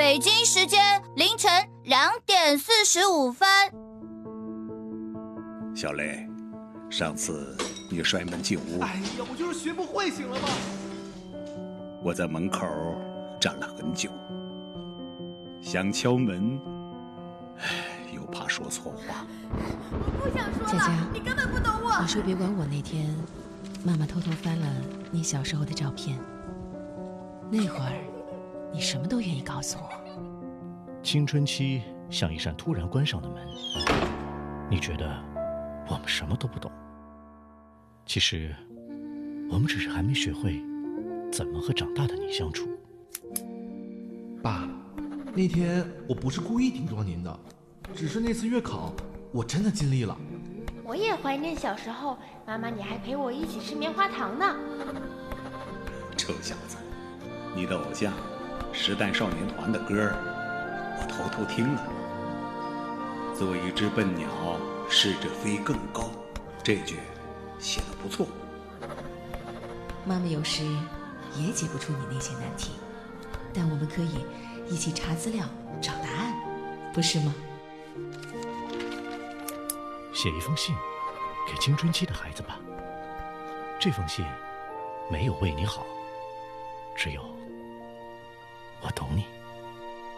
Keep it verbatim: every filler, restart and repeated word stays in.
北京时间凌晨两点四十五分。 小雷，上次你摔门进屋， 哎呀，我就是学不会，行了吗？ 我在门口站了很久，想敲门，唉，又怕说错话。 我不想说了， 佳佳， 你根本不懂我。 你说别管我那天，妈妈偷偷翻了你小时候的照片。那会儿，你什么都愿意告诉我。 青春期像一扇突然关上的门，你觉得我们什么都不懂，其实我们只是还没学会怎么和长大的你相处。 爸，那天我不是故意顶撞您的，只是那次月考我真的尽力了。 我也怀念小时候，妈妈你还陪我一起吃棉花糖呢。 臭小子，你的偶像时代少年团的歌我偷偷听了。做一只笨鸟，试着飞更高，这句写得不错。 妈妈有时也解不出你那些难题，但我们可以一起查资料找答案，不是吗？ 写一封信给青春期的孩子吧，这封信没有为你好，只有我懂你。